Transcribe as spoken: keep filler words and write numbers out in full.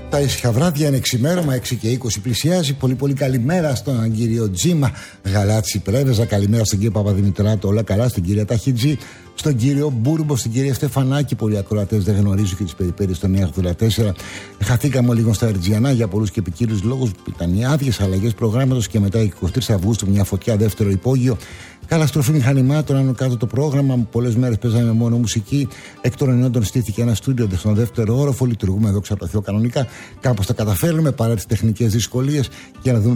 Τα ήσυχα βράδια είναι ξημέρωμα, έξι και είκοσι πλησιάζει. Πολύ πολύ καλημέρα στον κύριο Τζίμα Γαλάτσι Πρέβεζα. Καλημέρα στον κύριο Παπαδημητράτο. Όλα καλά, στην κυρία Ταχιτζή, στον κύριο Μπούρμπο, στην κυρία Στεφανάκη. Πολλοί ακροατές δεν γνωρίζουν και τις περιπέτειες των εννιακόσια ογδόντα τέσσερα. Χαθήκαμε λίγο στα Ερτζιανά για πολλούς και ποικίλους λόγους. Ήταν οι άδειες, αλλαγές προγράμματος και μετά είκοσι τρεις Αυγούστου μια φωτιά δεύτερο υπόγειο. Καταστροφή μηχανημάτων, άνω κάτω το πρόγραμμα. Πολλές μέρες παίζαμε μόνο μουσική. Εκ των ενόντων στήθηκε ένα στούντιο στον δεύτερο όροφο. Λειτουργούμε εδώ, δόξα τω Θεώ, κανονικά. Κάπως τα καταφέρνουμε παρά τις τεχνικές δυσκολίες. Για να δούμε